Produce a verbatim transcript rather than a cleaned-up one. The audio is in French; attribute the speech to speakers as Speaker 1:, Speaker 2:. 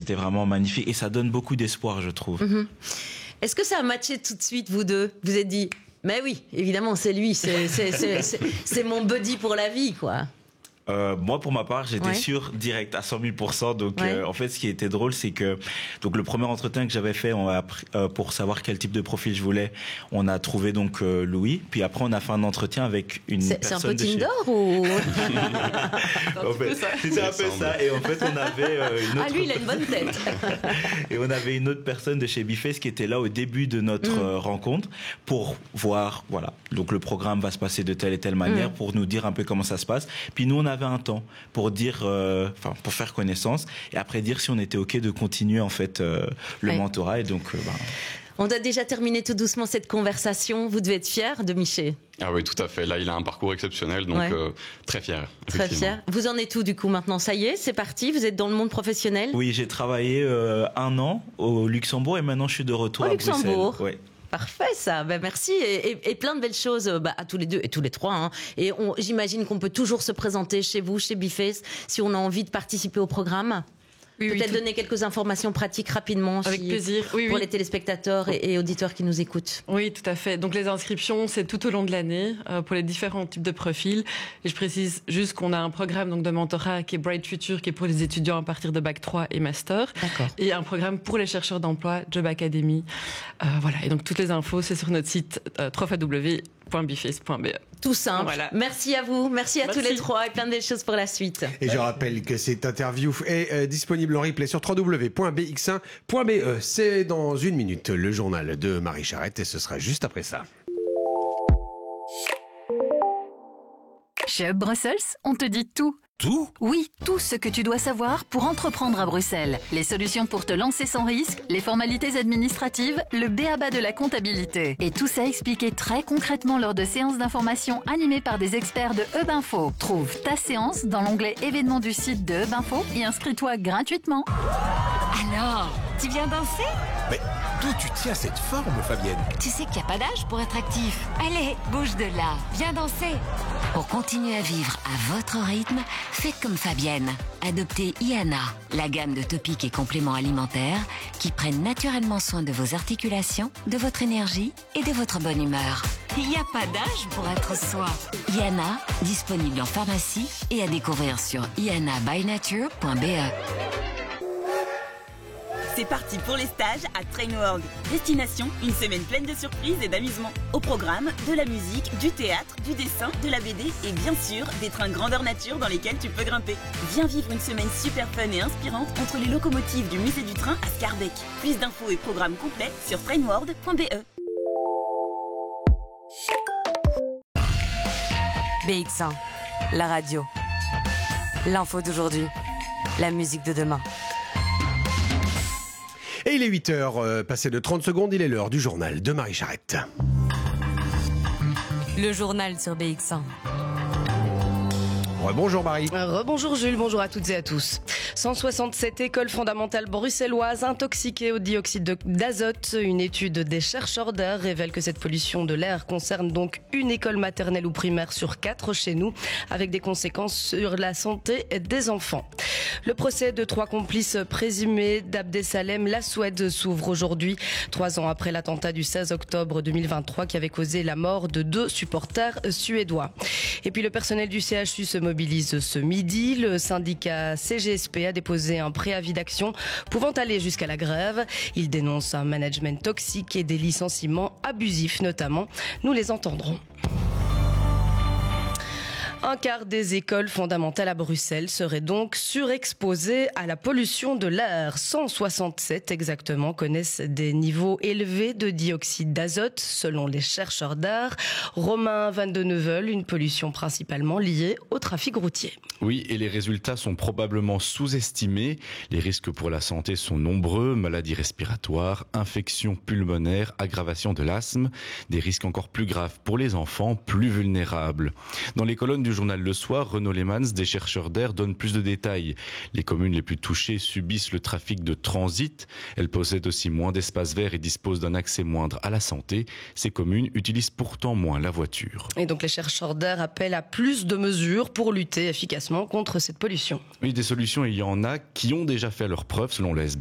Speaker 1: c'était vraiment magnifique et ça donne beaucoup d'espoir, je trouve.
Speaker 2: Mm-hmm. Est-ce que ça a matché tout de suite, vous deux? Vous êtes dit, mais oui, évidemment, c'est lui, c'est, c'est, c'est, c'est, c'est mon buddy pour la vie, quoi.
Speaker 1: Euh, moi, pour ma part, j'étais
Speaker 2: ouais.
Speaker 1: sûr direct à cent mille pour cent. Donc,
Speaker 2: ouais.
Speaker 1: euh, en fait, ce qui était drôle, c'est que donc le premier entretien que j'avais fait, on a, euh, pour savoir quel type de profil je voulais, on a trouvé donc euh, Louis. Puis après, on a fait un entretien avec une
Speaker 2: c'est,
Speaker 1: personne de
Speaker 2: chez... C'est un peu Tinder ou
Speaker 1: en fait, c'est un peu ça. Et en fait, on avait euh, une autre.
Speaker 2: Ah lui, il a une bonne tête.
Speaker 1: Et on avait une autre personne de chez Biface qui était là au début de notre mm. euh, rencontre pour voir, voilà. Donc le programme va se passer de telle et telle manière mm. pour nous dire un peu comment ça se passe. Puis nous, on avait un temps pour dire, enfin, euh, pour faire connaissance et après dire si on était ok de continuer en fait euh, le ouais. mentorat. Et donc, euh, bah...
Speaker 2: on a déjà terminé tout doucement cette conversation. Vous devez être fier de Miché.
Speaker 3: Ah oui, tout à fait. Là, il a un parcours exceptionnel, donc ouais. euh, très fier.
Speaker 2: Très fier. Vous en êtes où du coup maintenant? Ça y est, c'est parti. Vous êtes dans le monde professionnel?
Speaker 1: Oui, j'ai travaillé euh, un an au Luxembourg et maintenant je suis de retour
Speaker 2: au
Speaker 1: à
Speaker 2: Luxembourg.
Speaker 1: Bruxelles. Ouais.
Speaker 2: Parfait, ça. Ben merci et, et, et plein de belles choses bah, à tous les deux et tous les trois. Hein. Et on, j'imagine qu'on peut toujours se présenter chez vous, chez Biface, si on a envie de participer au programme. Oui, Peut-être oui, tout... donner quelques informations pratiques rapidement.
Speaker 4: Avec
Speaker 2: si,
Speaker 4: plaisir. Oui,
Speaker 2: pour
Speaker 4: oui.
Speaker 2: les téléspectateurs et, et auditeurs qui nous écoutent.
Speaker 4: Oui, tout à fait. Donc les inscriptions, c'est tout au long de l'année euh, pour les différents types de profils. Et je précise juste qu'on a un programme donc de mentorat qui est Bright Future, qui est pour les étudiants à partir de bac trois et master.
Speaker 2: D'accord.
Speaker 4: Et un programme pour les chercheurs d'emploi, Job Academy. Euh, voilà. Et donc toutes les infos, c'est sur notre site euh, w w w point biface point b e.
Speaker 2: Tout simple. Voilà. Merci à vous, merci à
Speaker 4: merci.
Speaker 2: tous les trois et plein de belles choses pour la suite.
Speaker 5: Et je rappelle que cette interview est euh, disponible en replay sur w w w point b x un point b e. C'est dans une minute le journal de Marie Charrette et ce sera juste après ça.
Speaker 6: Chez Hub Brussels, on te dit tout.
Speaker 5: Tout ?
Speaker 6: Oui, tout ce que tu dois savoir pour entreprendre à Bruxelles. Les solutions pour te lancer sans risque, les formalités administratives, le b a ba de la comptabilité. Et tout ça expliqué très concrètement lors de séances d'information animées par des experts de Hub Info. Trouve ta séance dans l'onglet événements du site de Hub Info et inscris-toi gratuitement.
Speaker 7: Alors, tu viens danser ?
Speaker 5: Mais d'où tu tiens cette forme, Fabienne ?
Speaker 7: Tu sais qu'il n'y a pas d'âge pour être actif. Allez, bouge de là, viens danser. Pour continuer à vivre à votre rythme, faites comme Fabienne. Adoptez Iana, la gamme de topiques et compléments alimentaires qui prennent naturellement soin de vos articulations, de votre énergie et de votre bonne humeur. Il n'y a pas d'âge pour être soi. Iana, disponible en pharmacie et à découvrir sur iana by nature point b e.
Speaker 8: C'est parti pour les stages à Trainworld. Destination, une semaine pleine de surprises et d'amusement. Au programme, de la musique, du théâtre, du dessin, de la B D et bien sûr, des trains grandeur nature dans lesquels tu peux grimper. Viens vivre une semaine super fun et inspirante entre les locomotives du musée du train à Scarbeck. Plus d'infos et programmes complets sur trainworld point b e.
Speaker 9: B X un, la radio. L'info d'aujourd'hui, la musique de demain.
Speaker 5: Et il est huit heures, euh, passé de trente secondes, il est l'heure du journal de Marie Charrette.
Speaker 9: Le journal sur B X un.
Speaker 5: Rebonjour Marie.
Speaker 10: Rebonjour Jules, bonjour à toutes et à tous. cent soixante-sept écoles fondamentales bruxelloises intoxiquées au dioxyde d'azote. Une étude des chercheurs d'air révèle que cette pollution de l'air concerne donc une école maternelle ou primaire sur quatre chez nous, avec des conséquences sur la santé des enfants. Le procès de trois complices présumés d'Abdesalem Lasoued s'ouvre aujourd'hui, trois ans après l'attentat du seize octobre deux mille vingt-trois qui avait causé la mort de deux supporters suédois. Et puis le personnel du C H U se mobilise ce midi. Le syndicat C G S P a déposé un préavis d'action pouvant aller jusqu'à la grève. Il dénonce un management toxique et des licenciements abusifs notamment. Nous les entendrons. Un quart des écoles fondamentales à Bruxelles seraient donc surexposées à la pollution de l'air. cent soixante-sept exactement connaissent des niveaux élevés de dioxyde d'azote selon les chercheurs d'air. Romain Van de Neuvel, une pollution principalement liée au trafic routier.
Speaker 3: Oui, et les résultats sont probablement sous-estimés. Les risques pour la santé sont nombreux, maladies respiratoires, infections pulmonaires, aggravation de l'asthme, des risques encore plus graves pour les enfants, plus vulnérables. Dans les colonnes du journal Le Soir, Renaud Lemans, des chercheurs d'air, donnent plus de détails. Les communes les plus touchées subissent le trafic de transit. Elles possèdent aussi moins d'espaces verts et disposent d'un accès moindre à la santé. Ces communes utilisent pourtant moins la voiture.
Speaker 10: Et donc les chercheurs d'air appellent à plus de mesures pour lutter efficacement contre cette pollution.
Speaker 3: Oui, des solutions, il y en a qui ont déjà fait leurs preuves selon l'A S B.